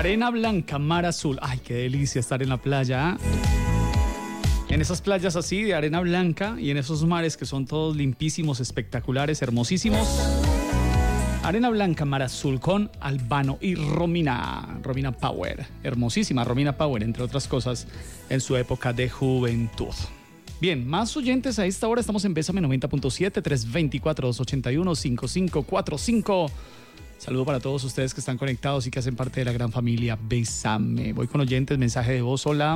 Arena blanca, mar azul. Ay, qué delicia estar en la playa, ¿eh? En esas playas así de arena blanca y en esos mares que son todos limpísimos, espectaculares, hermosísimos. Arena blanca, mar azul con Albano y Romina Power. Hermosísima Romina Power, entre otras cosas, en su época de juventud. Bien, más oyentes a esta hora. Estamos en Bésame 90.7, 324-281-5545. Saludo para todos ustedes que están conectados y que hacen parte de la gran familia Bésame. Voy con oyentes, mensaje de voz. Hola.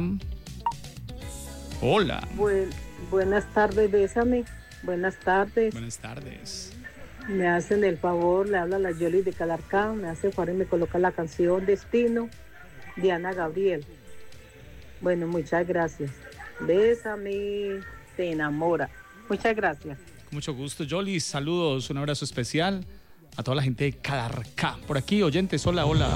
Hola. Buenas tardes, Bésame. Buenas tardes. Buenas tardes. Me hacen el favor, le habla la Yoli de Calarcá, me hace el favor y me coloca la canción Destino de Ana Gabriel. Bueno, muchas gracias. Bésame, te enamora. Muchas gracias. Con mucho gusto, Yoli. Saludos, un abrazo especial a toda la gente de Calarcá. Por aquí, oyentes, hola, hola.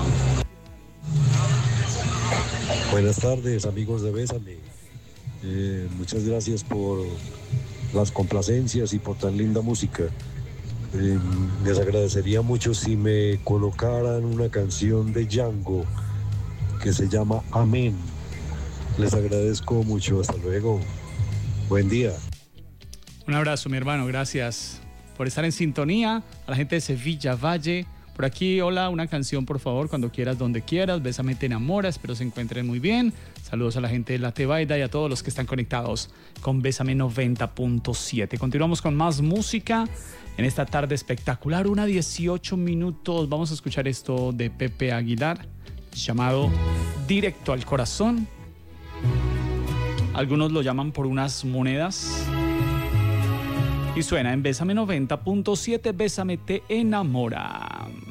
Buenas tardes, amigos de Bésame. Muchas gracias por las complacencias y por tan linda música. Les agradecería mucho si me colocaran una canción de Django que se llama Amén. Les agradezco mucho, hasta luego. Buen día. Un abrazo, mi hermano, gracias por estar en sintonía. A la gente de Sevilla Valle, por aquí, hola, una canción por favor, cuando quieras, donde quieras. Bésame, te enamora, espero se encuentren muy bien. Saludos a la gente de La Tebaida y a todos los que están conectados con Bésame 90.7. Continuamos con más música en esta tarde espectacular, 1:18. Vamos a escuchar esto de Pepe Aguilar, llamado Directo al Corazón. Algunos lo llaman por unas monedas. Y suena en Bésame 90.7, Bésame te enamora.